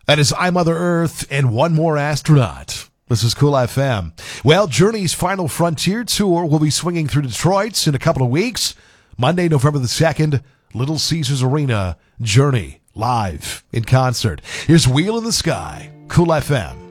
That is I, Mother Earth, and One More Astronaut. This is Cool FM. Well, Journey's Final Frontier Tour will be swinging through Detroit in a couple of weeks. Monday, November the 2nd, Little Caesars Arena, Journey, live in concert. Here's Wheel in the Sky, Cool FM.